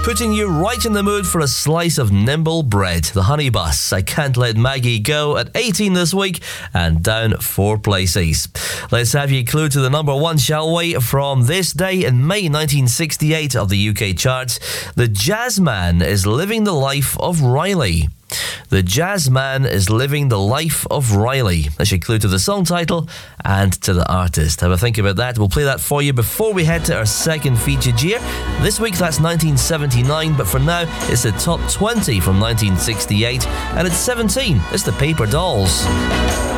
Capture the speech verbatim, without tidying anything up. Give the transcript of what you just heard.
putting you right in the mood for a slice of nimble bread. The Honey Bus, I Can't Let Maggie Go, at eighteen this week and down four places. Let's have you clue to the number one, shall we? From this day in May nineteen sixty-eight of the U K charts, the Jazzman is living the life of Riley. The Jazzman is living the life of Riley. That's your clue to the song title and to the artist. Have a think about that. We'll play that for you before we head to our second featured year. This week that's nineteen seventy-nine, but for now it's the top twenty from nineteen sixty-eight, and it's seventeen. It's the Paper Dolls.